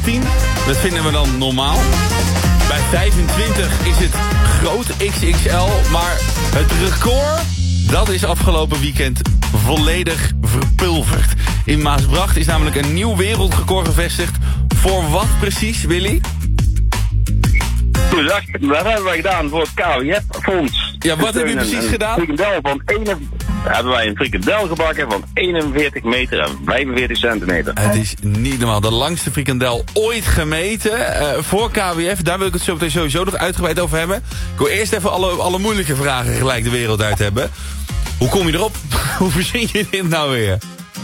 18, dat vinden we dan normaal. Bij 25 is het groot XXL, maar het record, dat is afgelopen weekend volledig verpulverd. In Maasbracht is namelijk een nieuw wereldrecord gevestigd. Voor wat precies, Willy? Goedendag, dat hebben wij gedaan voor het KWF-fonds. Ja, wat heb je precies gedaan? Hebben wij een frikandel gebakken van 41 meter en 45 centimeter. Het is niet normaal. De langste frikandel ooit gemeten voor KWF. Daar wil ik het zo meteen sowieso nog uitgebreid over hebben. Ik wil eerst even alle moeilijke vragen gelijk de wereld uit hebben. Hoe kom je erop? Hoe verzin je dit nou weer?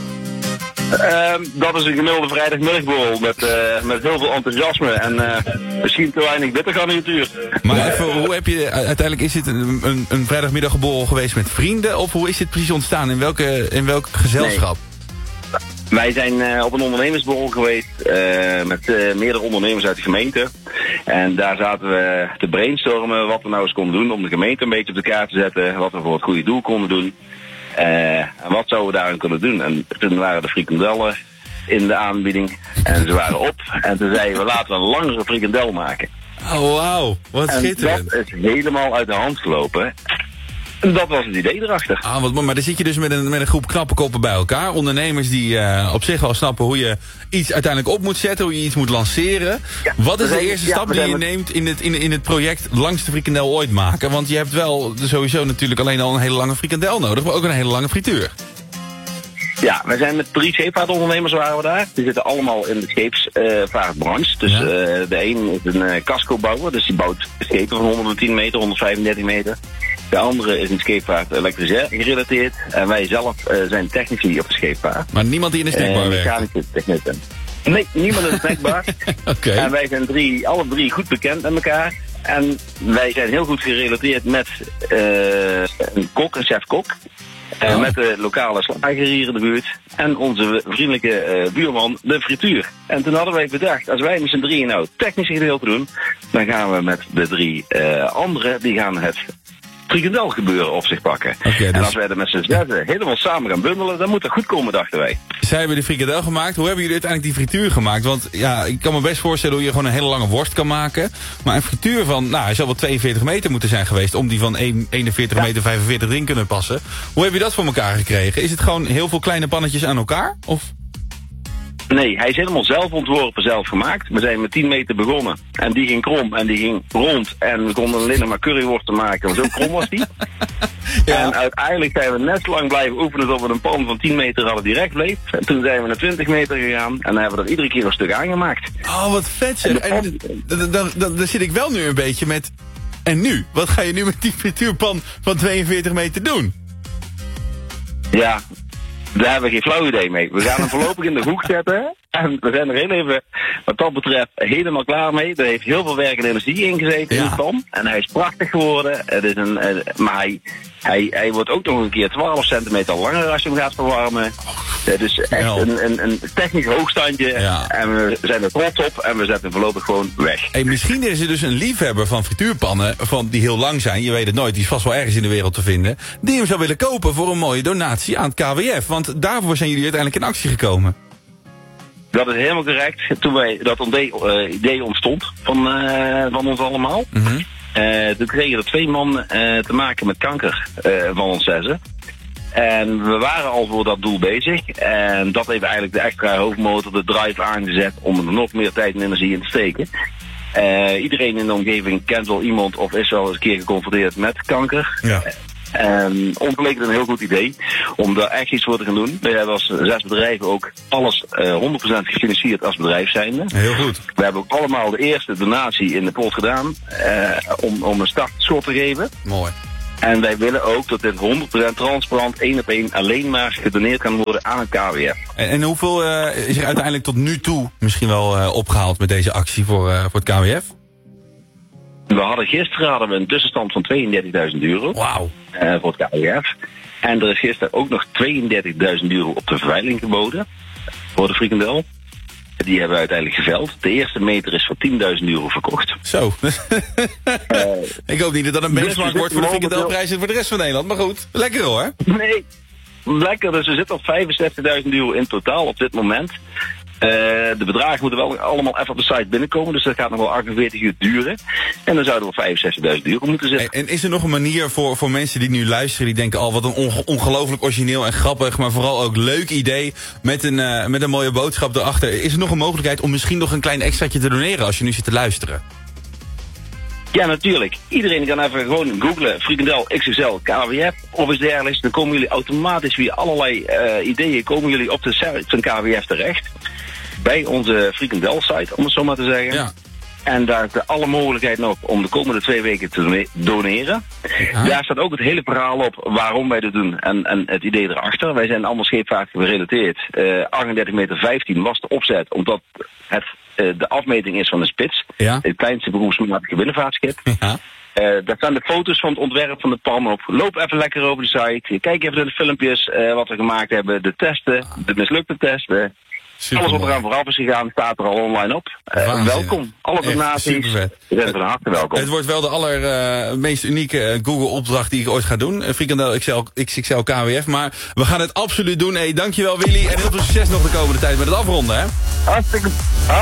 Dat is een gemiddelde vrijdagmiddagborrel met heel veel enthousiasme en misschien te weinig bittergarnituur. Maar even, hoe heb je uiteindelijk, is dit een vrijdagmiddagborrel geweest met vrienden? Of hoe is dit precies ontstaan? In welk gezelschap? Nee. Wij zijn op een ondernemersborrel geweest met meerdere ondernemers uit de gemeente. En daar zaten we te brainstormen wat we nou eens konden doen om de gemeente een beetje op de kaart te zetten. Wat we voor het goede doel konden doen. En wat zouden we daarin kunnen doen? En toen waren de frikandellen in de aanbieding. En ze waren op. En toen zeiden we, laten we een langere frikandel maken. Oh, wauw. Wat schitterend. Dat is helemaal uit de hand gelopen. En dat was het idee erachter. Ah, wat mooi. Maar dan zit je dus met een groep knappe koppen bij elkaar. Ondernemers die op zich wel snappen hoe je iets uiteindelijk op moet zetten. Hoe je iets moet lanceren. Ja, wat is de eerste stap die je neemt in het project langste frikandel ooit maken? Want je hebt wel sowieso natuurlijk alleen al een hele lange frikandel nodig. Maar ook een hele lange frituur. Ja, wij zijn met 3 scheepvaartondernemers waren we daar. Die zitten allemaal in de scheepsvaartbranche. Dus de een is een cascobouwer. Dus die bouwt schepen van 110 meter, 135 meter. De andere is een scheepvaart elektricien gerelateerd. En wij zelf zijn technici op de scheepvaart. Maar niemand die in de snackbar werkt? Mechanische technicien. Nee, niemand in de snackbar. Okay. En wij zijn alle drie goed bekend met elkaar. En wij zijn heel goed gerelateerd met een kok, een chef-kok. Met de lokale slager hier in de buurt. En onze vriendelijke buurman, de frituur. En toen hadden wij bedacht, als wij met z'n drieën nou het technische gedeelte doen, dan gaan we met de 3 anderen, die gaan het frikandel gebeuren op zich pakken. Okay, dus... En als wij er met z'n zessen helemaal samen gaan bundelen, dan moet dat goed komen, dachten wij. Zij hebben de frikandel gemaakt. Hoe hebben jullie uiteindelijk die frituur gemaakt? Want ja, ik kan me best voorstellen hoe je gewoon een hele lange worst kan maken. Maar een frituur van, hij zal wel 42 meter moeten zijn geweest om die van 41 meter 45 erin kunnen passen. Hoe heb je dat voor elkaar gekregen? Is het gewoon heel veel kleine pannetjes aan elkaar? Of... Nee, hij is helemaal zelf ontworpen, zelf gemaakt. We zijn met 10 meter begonnen. En die ging krom en die ging rond. En we konden alleen maar curryworsten maken, want zo krom was die. Ja. En uiteindelijk zijn we net zo lang blijven oefenen tot we een pan van 10 meter hadden die recht bleef. En toen zijn we naar 20 meter gegaan en dan hebben we er iedere keer een stuk aangemaakt. Oh, wat vet zeg. En dan zit ik wel nu een beetje met... En nu? Wat ga je nu met die frituurpan van 42 meter doen? Ja... Daar hebben we geen flauw idee mee. We gaan hem voorlopig in de hoek zetten. En we zijn er heel even, wat dat betreft, helemaal klaar mee. Er heeft heel veel werk en energie in gezeten in de pan. En hij is prachtig geworden. Het is maar hij wordt ook nog een keer 12 centimeter langer als je hem gaat verwarmen. Het is echt een technisch hoogstandje. Ja. En we zijn er trots op en we zetten hem voorlopig gewoon weg. Hey, misschien is er dus een liefhebber van frituurpannen die heel lang zijn. Je weet het nooit, die is vast wel ergens in de wereld te vinden. Die hem zou willen kopen voor een mooie donatie aan het KWF. Want daarvoor zijn jullie uiteindelijk in actie gekomen. Dat is helemaal correct. Toen dat idee ontstond van ons allemaal. Mm-hmm. Toen kregen er 2 man te maken met kanker van ons zessen. En we waren al voor dat doel bezig. En dat heeft eigenlijk de extra hoofdmotor, de drive aangezet om er nog meer tijd en energie in te steken. Iedereen in de omgeving kent wel iemand of is wel eens een keer geconfronteerd met kanker. Ja. En ons leek het een heel goed idee om daar echt iets voor te gaan doen. We hebben als 6 bedrijven ook alles 100% gefinancierd als bedrijf zijnde. Heel goed. We hebben ook allemaal de eerste donatie in de pot gedaan om een startschot te geven. Mooi. En wij willen ook dat dit 100% transparant 1 op 1 alleen maar gedoneerd kan worden aan een KWF. En hoeveel is er uiteindelijk tot nu toe misschien wel opgehaald met deze actie voor het KWF? Gisteren hadden we een tussenstand van €32.000. Wauw. Voor het KWF. En er is gisteren ook nog €32.000 op de veiling geboden. Voor de frikandel. Die hebben we uiteindelijk geveld. De eerste meter is voor €10.000 verkocht. Zo. Ik hoop niet dat dat een benchmark wordt voor de frikandelprijzen voor de rest van Nederland. Maar goed, lekker hoor. Nee, lekker. Dus we zitten op €65.000 in totaal op dit moment. De bedragen moeten wel allemaal even op de site binnenkomen. Dus dat gaat nog wel 48 uur duren. En dan zouden we 65.000 euro moeten zitten. En is er nog een manier voor mensen die nu luisteren... die denken, wat een ongelooflijk origineel en grappig... maar vooral ook leuk idee met een mooie boodschap erachter. Is er nog een mogelijkheid om misschien nog een klein extraatje te doneren... als je nu zit te luisteren? Ja, natuurlijk. Iedereen kan even gewoon googlen frikandel XXL KWF of iets dergelijks. Dan komen jullie automatisch via allerlei ideeën komen jullie op de site van KWF terecht. Bij onze frikandel-site, om het zo maar te zeggen. Ja. En daar is alle mogelijkheid nog om de komende 2 weken te doneren. Ja. Daar staat ook het hele verhaal op waarom wij dat doen en het idee erachter. Wij zijn allemaal scheepvaart gerelateerd. 38,15 meter was de opzet, omdat het de afmeting is van de spits. Ja. Het kleinste beroepsmatige binnenvaartschip. Ja. Daar staan de foto's van het ontwerp van de pan op. Loop even lekker over de site. Kijk even naar de filmpjes wat we gemaakt hebben. De testen, de mislukte testen. Alles wat eraan vooraf is gegaan staat er al online op. Welkom. Alle donaties zijn van harte welkom. Het wordt wel de allermeest unieke Google-opdracht die ik ooit ga doen. Frikandel XXL KWF. Maar we gaan het absoluut doen. Hey, dankjewel Willy. En heel veel succes nog de komende tijd met het afronden. Hè? Hartstikke.